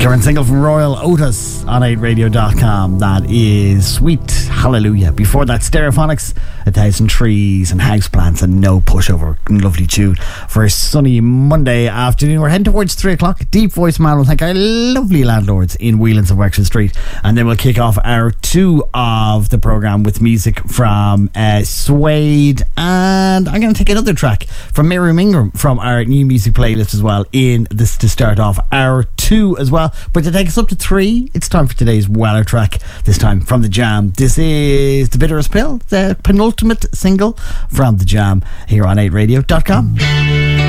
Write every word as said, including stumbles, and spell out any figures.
Current single from Royal Otis on eight radio dot com. That is Sweet Hallelujah. Before that, Stereophonics, A Thousand Trees and Houseplants, and No Pushover. Lovely tune for a sunny Monday afternoon. We're heading towards three o'clock. Deep voice man will thank our lovely landlords in Whelan's of Wexford Street, and then we'll kick off hour two of the programme with music from uh, Suede, and I'm going to take another track from Miriam Ingram from our new music playlist as well in this to start off hour two as well. But to take us up to three, it's time for today's Weller track, this time from The Jam. This is The Bitterest Pill, the penultimate single from The Jam, here on eight radio dot com.